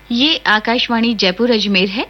ये आकाशवाणी जयपुर अजमेर है।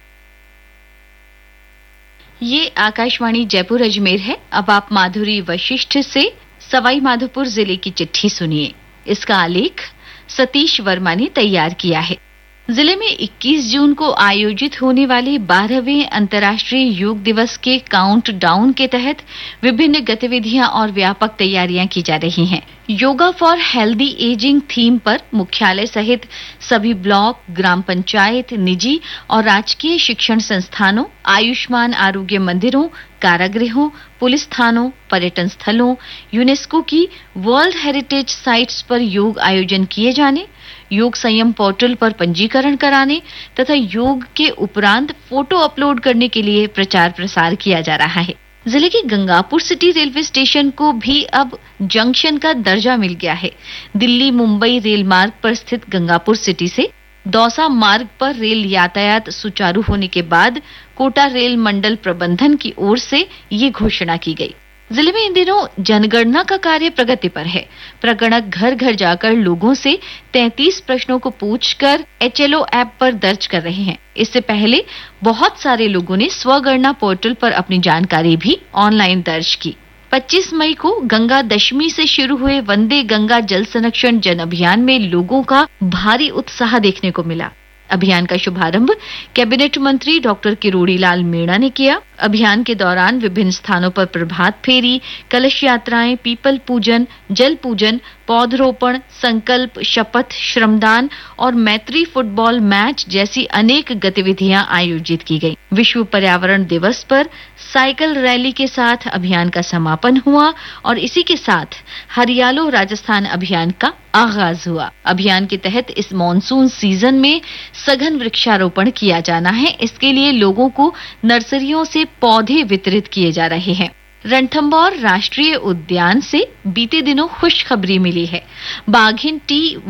अब आप माधुरी वशिष्ठ से सवाई माधोपुर जिले की चिट्ठी सुनिए। इसका आलेख सतीश वर्मा ने तैयार किया है। जिले में 21 जून को आयोजित होने वाले 12वें अंतर्राष्ट्रीय योग दिवस के काउंटडाउन के तहत विभिन्न गतिविधियां और व्यापक तैयारियां की जा रही हैं। Yoga for healthy ageing theme पर मुख्यालय सहित सभी ब्लॉक, ग्राम पंचायत, निजी और राजकीय शिक्षण संस्थानों, आयुष्मान आरोग्य मंदिरों, कारागृहों, पुलिस थानों, पर्यटन स्थलों, यूनेस्को की वर्ल्ड हेरिटेज साइट्स पर योग आयोजन किए जाने, योग संयम पोर्टल पर पंजीकरण कराने तथा योग के उपरांत फोटो अपलोड करने के लिए प्रचार प्रसार किया जा रहा है। जिले के गंगापुर सिटी रेलवे स्टेशन को भी अब जंक्शन का दर्जा मिल गया है। दिल्ली मुंबई रेल मार्ग पर स्थित गंगापुर सिटी से दौसा मार्ग पर रेल यातायात सुचारू होने के बाद कोटा रेल मंडल प्रबंधन की ओर से ये घोषणा की गई। जिले में इन दिनों जनगणना का कार्य प्रगति पर है। प्रगणक घर घर जाकर लोगों से 33 प्रश्नों को पूछकर HLO ऐप पर दर्ज कर रहे हैं। इससे पहले बहुत सारे लोगों ने स्वगणना पोर्टल पर अपनी जानकारी भी ऑनलाइन दर्ज की। 25 मई को गंगा दशमी से शुरू हुए वंदे गंगा जल संरक्षण जन अभियान में लोगों का भारी उत्साह देखने को मिला। अभियान का शुभारंभ कैबिनेट मंत्री डॉक्टर किरोड़ी लाल मीणा ने किया। अभियान के दौरान विभिन्न स्थानों पर प्रभात फेरी, कलश यात्राएं, पीपल पूजन, जल पूजन, पौधरोपण, संकल्प, शपथ, श्रमदान और मैत्री फुटबॉल मैच जैसी अनेक गतिविधियां आयोजित की गई। विश्व पर्यावरण दिवस पर साइकिल रैली के साथ अभियान का समापन हुआ और इसी के साथ हरियालो राजस्थान अभियान का आगाज हुआ। अभियान के तहत इस मॉनसून सीजन में सघन वृक्षारोपण किया जाना है। इसके लिए लोगों को नर्सरियों से पौधे वितरित किए जा रहे हैं। रणथंभौर राष्ट्रीय उद्यान से बीते दिनों खुशखबरी मिली है। बाघिन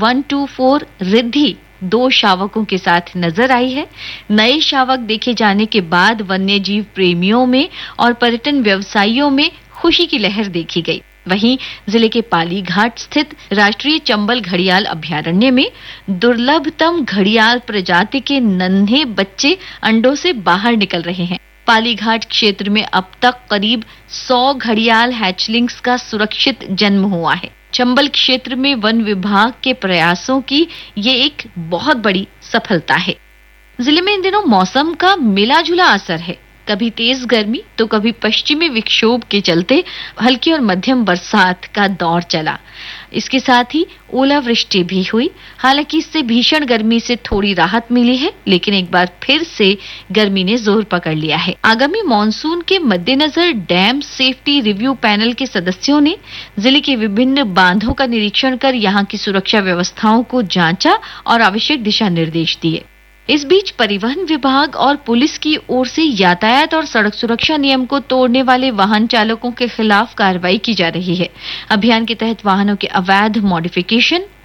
T124 रिद्धि 2 शावकों के साथ नजर आई है। नए शावक देखे जाने के बाद वन्य जीव प्रेमियों में और पर्यटन व्यवसायियों में खुशी की लहर देखी गई। वहीं जिले के पाली घाट स्थित राष्ट्रीय चंबल घड़ियाल अभयारण्य में दुर्लभतम घड़ियाल प्रजाति के नन्हे बच्चे अंडों से बाहर निकल रहे हैं। पाली घाट क्षेत्र में अब तक करीब 100 घड़ियाल हैचलिंग्स का सुरक्षित जन्म हुआ है। चंबल क्षेत्र में वन विभाग के प्रयासों की ये एक बहुत बड़ी सफलता है। जिले में इन दिनों मौसम का मिला जुला असर है। कभी तेज गर्मी तो कभी पश्चिमी विक्षोभ के चलते हल्की और मध्यम बरसात का दौर चला। इसके साथ ही ओलावृष्टि भी हुई। हालांकि इससे भीषण गर्मी से थोड़ी राहत मिली है, लेकिन एक बार फिर से गर्मी ने जोर पकड़ लिया है। आगामी मॉनसून के मद्देनजर डैम सेफ्टी रिव्यू पैनल के सदस्यों ने जिले के विभिन्न बांधों का निरीक्षण कर यहां की सुरक्षा व्यवस्थाओं को जांचा और आवश्यक दिशा निर्देश दिए। इस बीच परिवहन विभाग और पुलिस की ओर से यातायात और सड़क सुरक्षा नियम को तोड़ने वाले वाहन चालकों के खिलाफ कार्रवाई की जा रही है। अभियान के तहत वाहनों के अवैध मॉडिफिकेशन,